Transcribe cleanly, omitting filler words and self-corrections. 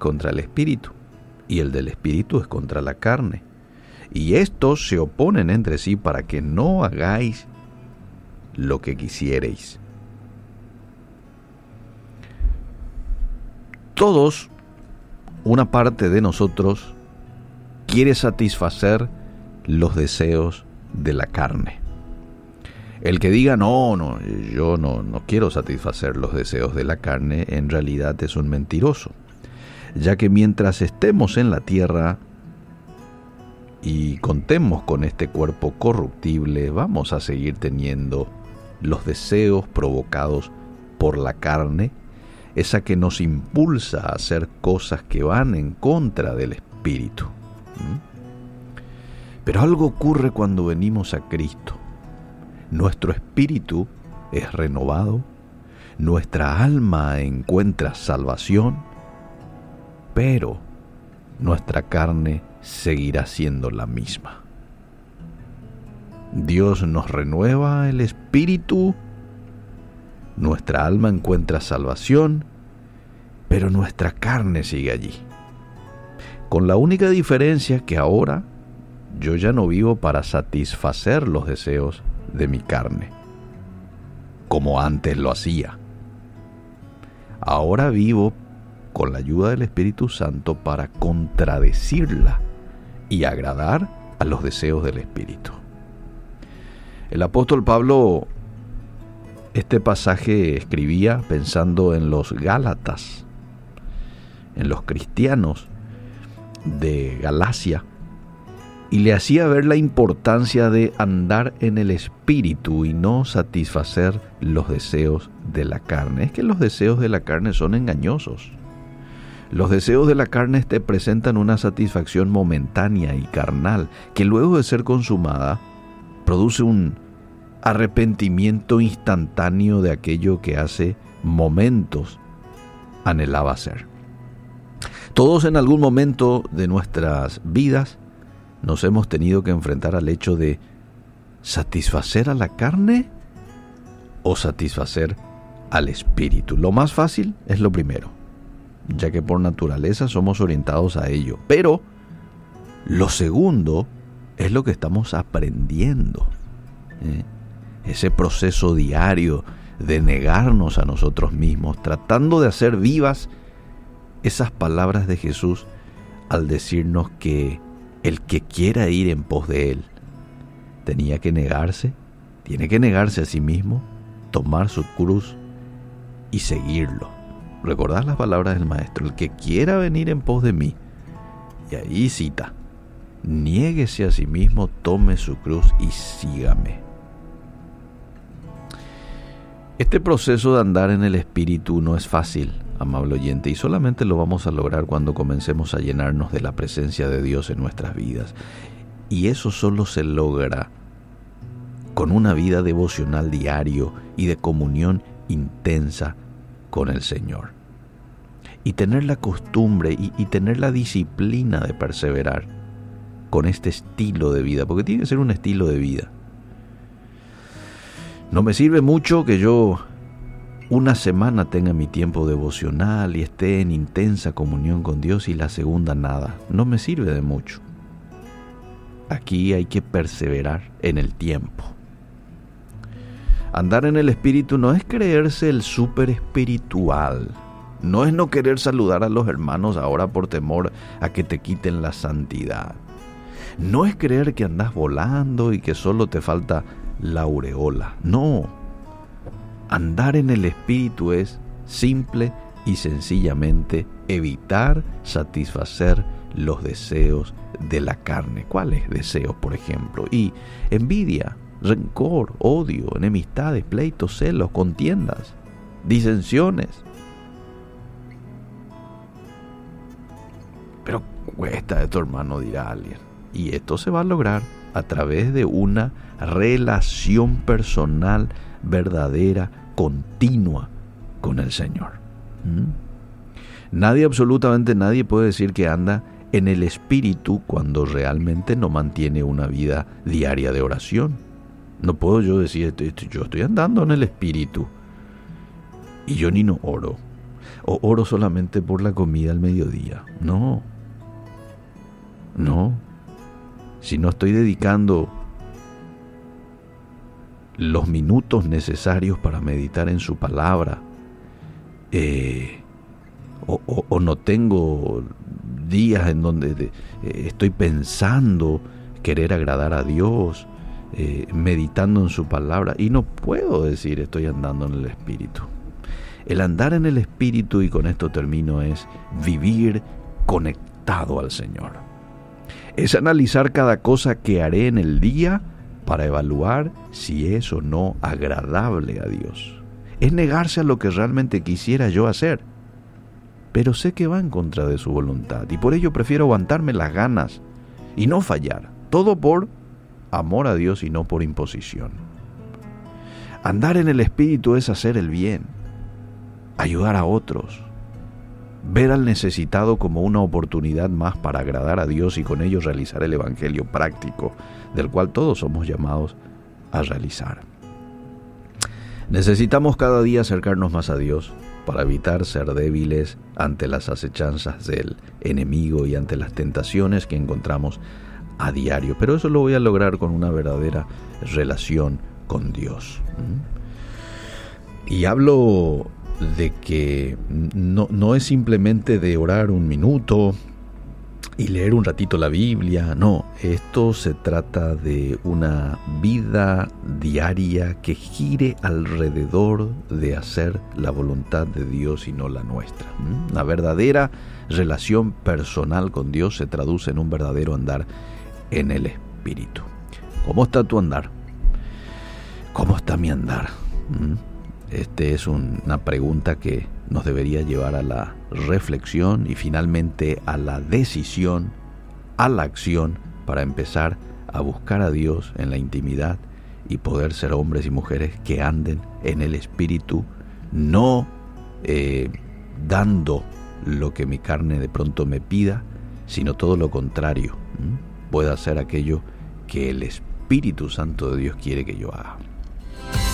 contra el espíritu, y el del espíritu es contra la carne. Y estos se oponen entre sí para que no hagáis lo que quisierais. Todos, una parte de nosotros, quiere satisfacer los deseos de la carne. El que diga, yo no quiero satisfacer los deseos de la carne, en realidad es un mentiroso, ya que mientras estemos en la tierra y contemos con este cuerpo corruptible, vamos a seguir teniendo los deseos provocados por la carne, esa que nos impulsa a hacer cosas que van en contra del espíritu. Pero algo ocurre cuando venimos a Cristo. Nuestro espíritu es renovado, nuestra alma encuentra salvación, pero nuestra carne seguirá siendo la misma. Dios nos renueva el espíritu, nuestra alma encuentra salvación, pero nuestra carne sigue allí. Con la única diferencia que ahora yo ya no vivo para satisfacer los deseos de mi carne, como antes lo hacía. Ahora vivo con la ayuda del Espíritu Santo para contradecirla y agradar a los deseos del Espíritu. El apóstol Pablo este pasaje escribía pensando en los Gálatas, en los cristianos de Galacia, y le hacía ver la importancia de andar en el Espíritu y no satisfacer los deseos de la carne. Es que los deseos de la carne son engañosos. Los deseos de la carne te presentan una satisfacción momentánea y carnal, que luego de ser consumada, produce un arrepentimiento instantáneo de aquello que hace momentos anhelaba ser. Todos en algún momento de nuestras vidas nos hemos tenido que enfrentar al hecho de satisfacer a la carne o satisfacer al espíritu. Lo más fácil es lo primero, ya que por naturaleza somos orientados a ello. Pero lo segundo es lo que estamos aprendiendo. Ese proceso diario de negarnos a nosotros mismos, tratando de hacer vivas esas palabras de Jesús al decirnos que el que quiera ir en pos de Él tiene que negarse a sí mismo, tomar su cruz y seguirlo. Recordad las palabras del Maestro: el que quiera venir en pos de mí, y ahí cita, niéguese a sí mismo, tome su cruz y sígame. Este proceso de andar en el Espíritu no es fácil, amable oyente, y solamente lo vamos a lograr cuando comencemos a llenarnos de la presencia de Dios en nuestras vidas. Y eso solo se logra con una vida devocional diario y de comunión intensa con el Señor. Y tener la costumbre y tener la disciplina de perseverar con este estilo de vida, porque tiene que ser un estilo de vida. No me sirve mucho que yo una semana tenga mi tiempo devocional y esté en intensa comunión con Dios y la segunda nada. No me sirve de mucho. Aquí hay que perseverar en el tiempo. Andar en el Espíritu no es creerse el súper espiritual. No es no querer saludar a los hermanos ahora por temor a que te quiten la santidad. No es creer que andas volando y que solo te falta la aureola. No. Andar en el Espíritu es simple y sencillamente evitar satisfacer los deseos de la carne. ¿Cuáles deseos, por ejemplo? Y envidia, rencor, odio, enemistades, pleitos, celos, contiendas, disensiones. Pero cuesta esto, hermano, dirá alguien. Y esto se va a lograr a través de una relación personal verdadera, continua con el Señor. Nadie, absolutamente nadie, puede decir que anda en el Espíritu cuando realmente no mantiene una vida diaria de oración. No puedo yo decir, yo estoy andando en el Espíritu y yo ni no oro. O oro solamente por la comida al mediodía. No. Si no estoy dedicando los minutos necesarios para meditar en su palabra, o no tengo días en donde estoy pensando querer agradar a Dios, meditando en su palabra, y no puedo decir estoy andando en el Espíritu. El andar en el Espíritu, y con esto termino, es vivir conectado al Señor. Es analizar cada cosa que haré en el día para evaluar si es o no agradable a Dios. Es negarse a lo que realmente quisiera yo hacer, pero sé que va en contra de su voluntad, y por ello prefiero aguantarme las ganas y no fallar. Todo por amor a Dios y no por imposición. Andar en el Espíritu es hacer el bien, ayudar a otros, ver al necesitado como una oportunidad más para agradar a Dios y con ello realizar el evangelio práctico, del cual todos somos llamados a realizar. Necesitamos cada día acercarnos más a Dios para evitar ser débiles ante las acechanzas del enemigo y ante las tentaciones que encontramos a diario. Pero eso lo voy a lograr con una verdadera relación con Dios. Y hablo de que no es simplemente de orar un minuto y leer un ratito la Biblia. No, esto se trata de una vida diaria que gire alrededor de hacer la voluntad de Dios y no la nuestra. La verdadera relación personal con Dios se traduce en un verdadero andar en el Espíritu. ¿Cómo está tu andar? ¿Cómo está mi andar? Es una pregunta que nos debería llevar a la reflexión y finalmente a la decisión, a la acción, para empezar a buscar a Dios en la intimidad y poder ser hombres y mujeres que anden en el Espíritu, no dando lo que mi carne de pronto me pida, sino todo lo contrario. Pueda hacer aquello que el Espíritu Santo de Dios quiere que yo haga.